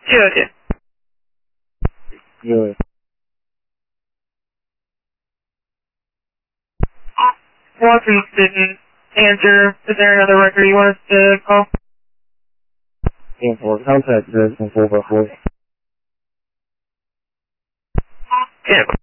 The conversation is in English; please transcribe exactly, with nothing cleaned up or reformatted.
two oh two. Really? Watkins didn't answer. Is there another record you want us to call? ten four, contact Dresden four by four. Yeah.